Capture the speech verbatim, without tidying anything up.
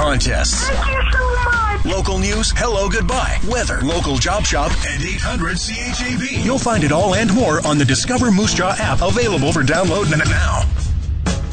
contests. Thank you so much. Local news, hello, goodbye, weather, local job shop, and eight hundred C H A B. You'll find it all and more on the Discover Moose Jaw app, available for download now.